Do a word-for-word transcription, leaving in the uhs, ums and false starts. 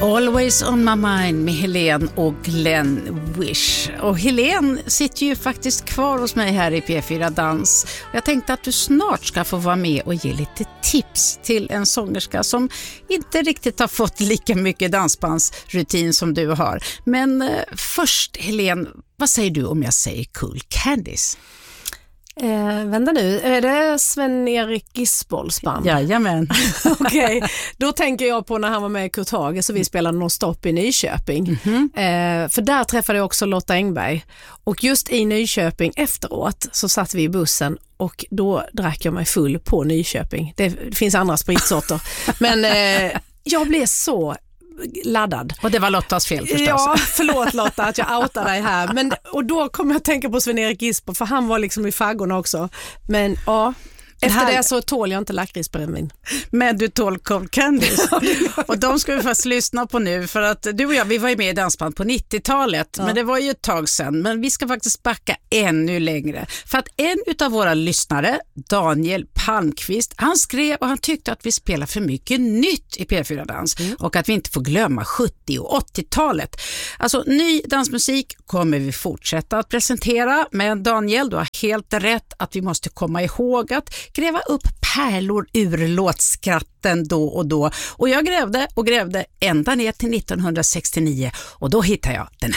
Always on my mind med Helene och Glenn Wish. Och Helene sitter ju faktiskt kvar hos mig här i P fyra Dans. Jag tänkte att du snart ska få vara med och ge lite tips till en sångerska som inte riktigt har fått lika mycket dansbandsrutin som du har. Men eh, först Helene, vad säger du om jag säger Cool Candies? Eh, vänta nu, är det Sven-Erik Gisbolls band? Jajamän. Okej, okay. Då tänker jag på när han var med i Kurt Hage så vi spelade någon stopp i Nyköping. Mm-hmm. eh, för där träffade jag också Lotta Engberg. Och just i Nyköping efteråt så satt vi i bussen och då drack jag mig full på Nyköping. Det, det finns andra spritsorter. Men eh, jag blev så laddad. Och det var Lottas fel förstås. Ja, förlåt Lotta att jag outar dig här. Men, och då kommer jag att tänka på Sven-Erik Gisborg för han var liksom i faggorna också. Men ja, efter här... det så tål jag inte lakritsbrännvin. Men du tål Cold Candies. Och de ska vi faktiskt lyssna på nu för att du och jag, vi var ju med i dansband på nittiotalet. Ja. Men det var ju ett tag sedan. Men vi ska faktiskt backa ännu längre. För att en utav våra lyssnare, Daniel Palmqvist, han skrev och han tyckte att vi spelar för mycket nytt i P fyra Dans. Mm. Och att vi inte får glömma sjuttio- och åttiotalet. Alltså ny dansmusik kommer vi fortsätta att presentera. Men Daniel, du har helt rätt att vi måste komma ihåg att gräva upp pärlor ur låtskatten då och då. Och jag grävde och grävde ända ner till nittonhundrasextionio och då hittade jag den